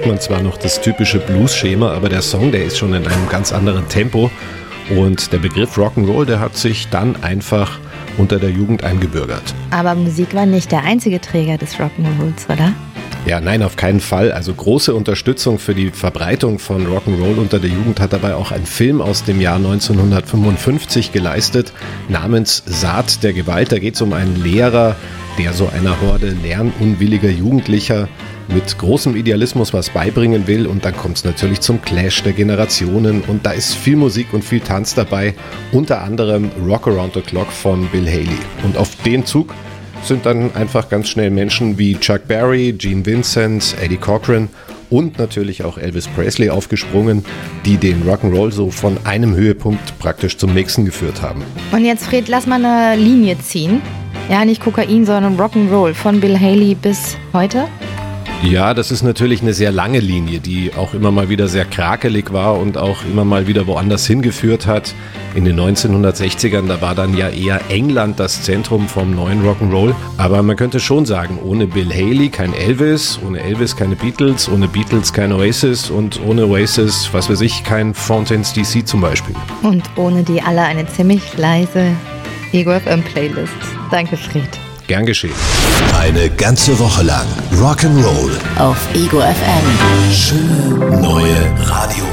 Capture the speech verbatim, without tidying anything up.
hört man zwar noch das typische Blues-Schema, aber der Song, der ist schon in einem ganz anderen Tempo. Und der Begriff Rock'n'Roll, der hat sich dann einfach unter der Jugend eingebürgert. Aber Musik war nicht der einzige Träger des Rock'n'Rolls, oder? Ja, nein, auf keinen Fall. Also große Unterstützung für die Verbreitung von Rock'n'Roll unter der Jugend hat dabei auch ein Film aus dem Jahr neunzehnhundertfünfundfünfzig geleistet, namens Saat der Gewalt. Da geht es um einen Lehrer, der so einer Horde lernunwilliger Jugendlicher mit großem Idealismus was beibringen will, und dann kommt es natürlich zum Clash der Generationen und da ist viel Musik und viel Tanz dabei, unter anderem Rock Around the Clock von Bill Haley. Und auf den Zug sind dann einfach ganz schnell Menschen wie Chuck Berry, Gene Vincent, Eddie Cochran und natürlich auch Elvis Presley aufgesprungen, die den Rock'n'Roll so von einem Höhepunkt praktisch zum nächsten geführt haben. Und jetzt, Fred, lass mal eine Linie ziehen. Ja, nicht Kokain, sondern Rock'n'Roll von Bill Haley bis heute. Ja, das ist natürlich eine sehr lange Linie, die auch immer mal wieder sehr krakelig war und auch immer mal wieder woanders hingeführt hat. In den neunzehnhundertsechzigern, da war dann ja eher England das Zentrum vom neuen Rock'n'Roll. Aber man könnte schon sagen, ohne Bill Haley kein Elvis, ohne Elvis keine Beatles, ohne Beatles kein Oasis und ohne Oasis, was weiß ich, kein Fountains D C zum Beispiel. Und ohne die alle eine ziemlich leise Ego F M Playlist. Danke, Fred. Gern geschehen. Eine ganze Woche lang Rock'n'Roll auf Ego F M. Schöne neue Radio.